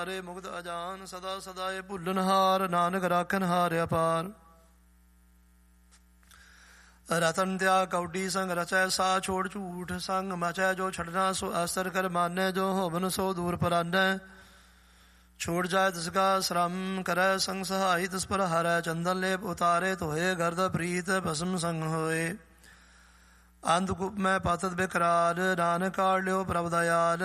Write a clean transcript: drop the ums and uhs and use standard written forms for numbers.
ਹਾਰੇ ਮੁਗਧ ਅਜਾਨ ਸਦਾ ਸਦਾਏ ਭੁੱਲਨਹਾਰ ਨਾਨਕ ਰਾਖਨ ਹਾਰ ਅਪਾਰ। ਰਤਨ ਤਿਆਗ ਕੌਡੀ ਸੰਗ ਰਚੈ ਸਾ ਛੋੜ ਝੂਠ ਸੰਗ ਮਚੈ ਜੋ ਛੱਡਣਾ ਸੋ ਅਸਰ ਕਰ ਮਾਨੈ ਜੋ ਹੋਵਨ ਸੋ ਦੂਰ ਪਰਾਨੈ। ਛੋੜ ਜਾਏ ਤਿਸਕਾ ਸ਼ਰਮ ਕਰੈ ਸੰਗ ਸਹਾਈ ਤਿਸ ਪਰ ਹਰੈ ਚੰਦਨ ਲੇਪ ਉਤਾਰੇ ਧੋਏ ਗਰਦ ਪ੍ਰੀਤ ਭਸਮ ਸੰਗ ਹੋਏ। ਅੰਧਕੂਪ ਮੈਂ ਪਾਤਤ ਬੇਕਰਾਰ ਨਾਨਕ ਕਾੜ ਲਿਓ ਪ੍ਰਭ ਦਇਆਲ।